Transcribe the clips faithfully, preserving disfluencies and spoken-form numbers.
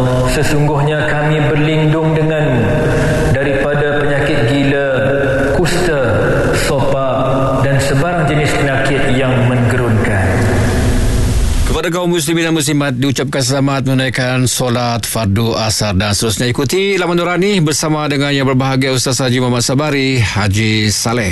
sesungguhnya kami berlindung denganmu daripada penyakit gila, kusta, sopak dan sebarang jenis penyakit yang menggerunkan. Kepada kaum muslimin dan muslimat diucapkan selamat menunaikan solat fardu asar dan seterusnya. Ikuti Laman Nurani bersama dengan yang berbahagia Ustaz Haji Muhammad Sabari Haji Saleh.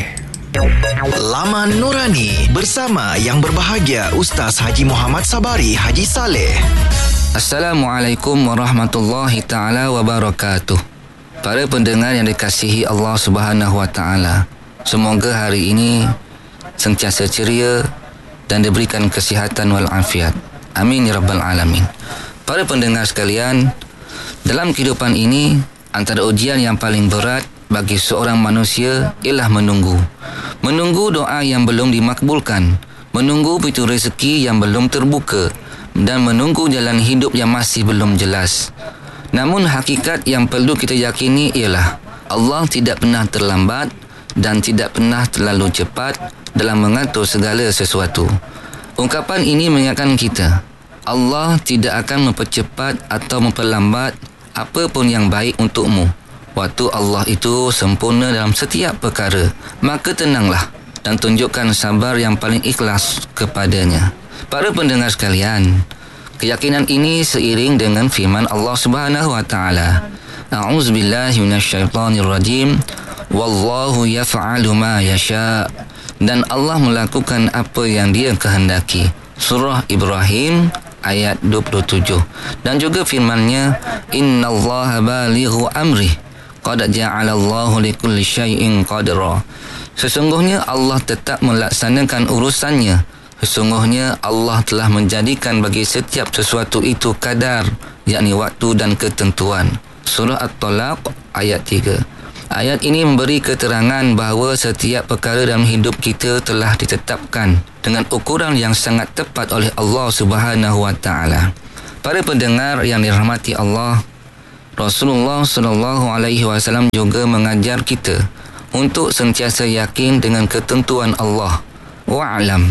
Laman Nurani bersama yang berbahagia Ustaz Haji Muhammad Sabari Haji Saleh. Assalamualaikum warahmatullahi taala wabarakatuh. Para pendengar yang dikasihi Allah Subhanahu wa taala, semoga hari ini sentiasa ceria dan diberikan kesihatan wal afiat. Amin ya rabbal alamin. Para pendengar sekalian, dalam kehidupan ini antara ujian yang paling berat bagi seorang manusia ialah menunggu. Menunggu doa yang belum dimakbulkan, menunggu pintu rezeki yang belum terbuka, dan menunggu jalan hidup yang masih belum jelas. Namun hakikat yang perlu kita yakini ialah Allah tidak pernah terlambat dan tidak pernah terlalu cepat dalam mengatur segala sesuatu. Ungkapan ini mengingatkan kita, Allah tidak akan mempercepat atau memperlambat apa pun yang baik untukmu. Waktu Allah itu sempurna dalam setiap perkara. Maka tenanglah dan tunjukkan sabar yang paling ikhlas kepadanya. Para pendengar sekalian, keyakinan ini seiring dengan firman Allah Subhanahu wa taala. A'udzubillahi minasyaitonirrajim. Wallahu yaf'alu ma yasha. Dan Allah melakukan apa yang Dia kehendaki. Surah Ibrahim ayat dua puluh tujuh. Dan juga firman-Nya, innallaha balighu amri qad ja'alallahu likulli syai'in qadra. Sesungguhnya Allah tetap melaksanakan urusannya. Sesungguhnya Allah telah menjadikan bagi setiap sesuatu itu kadar, yakni waktu dan ketentuan. Surah At-Talaq ayat tiga. Ayat ini memberi keterangan bahawa setiap perkara dalam hidup kita telah ditetapkan dengan ukuran yang sangat tepat oleh Allah Subhanahu wa taala. Para pendengar yang dirahmati Allah, Rasulullah sallallahu alaihi wasallam juga mengajar kita untuk sentiasa yakin dengan ketentuan Allah. Wa'lam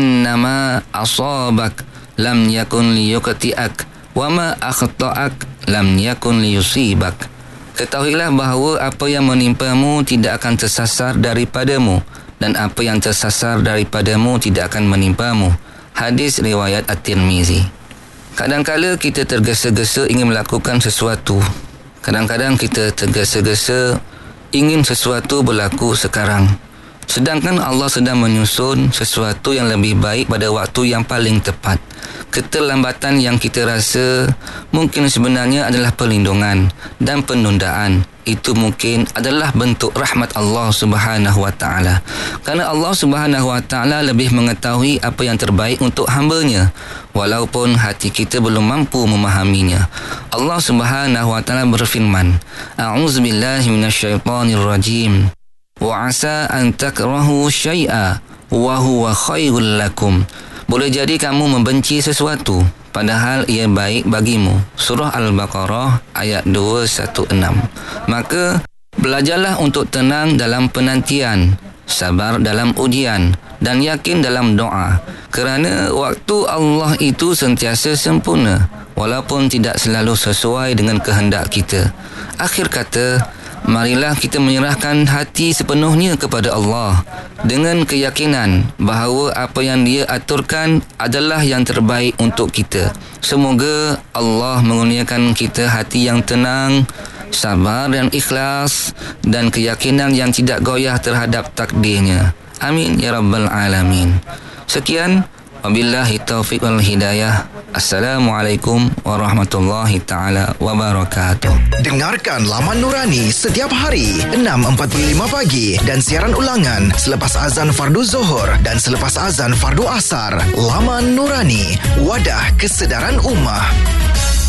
annama asabak lam yakun liyuqti'ak wa ma akhta'ak lam yakun liyusibak. Ketahuilah bahawa apa yang menimpamu tidak akan tersasar daripadamu, dan apa yang tersasar daripadamu tidak akan menimpamu. Hadis riwayat At-Tirmizi. Kadang-kadang kita tergesa-gesa ingin melakukan sesuatu. Kadang-kadang kita tergesa-gesa ingin sesuatu berlaku sekarang. Sedangkan Allah sedang menyusun sesuatu yang lebih baik pada waktu yang paling tepat. Keterlambatan yang kita rasa mungkin sebenarnya adalah perlindungan dan penundaan. Itu mungkin adalah bentuk rahmat Allah Subhanahu wa taala. Kerana Allah Subhanahu wa taala lebih mengetahui apa yang terbaik untuk hamba-Nya, walaupun hati kita belum mampu memahaminya. Allah Subhanahu wa taala berfirman, A'udzubillahi minasyaitonirrajim. Wa 'asa an takrahu syai'a wa huwa khairul lakum. Boleh jadi kamu membenci sesuatu padahal ia baik bagimu. Surah Al-Baqarah ayat dua satu enam. Maka belajarlah untuk tenang dalam penantian, sabar dalam ujian, dan yakin dalam doa. Kerana waktu Allah itu sentiasa sempurna, walaupun tidak selalu sesuai dengan kehendak kita. Akhir kata, marilah kita menyerahkan hati sepenuhnya kepada Allah dengan keyakinan bahawa apa yang Dia aturkan adalah yang terbaik untuk kita. Semoga Allah mengurniakan kita hati yang tenang, sabar dan ikhlas, dan keyakinan yang tidak goyah terhadap takdirnya. Amin ya rabbal alamin. Sekian, wabillahi taufiq wal hidayah. Assalamualaikum warahmatullahi taala wabarakatuh. Dengarkan Laman Nurani setiap hari enam empat puluh lima pagi dan siaran ulangan selepas azan fardu Zuhur dan selepas azan fardu Asar. Laman Nurani, wadah kesedaran ummah.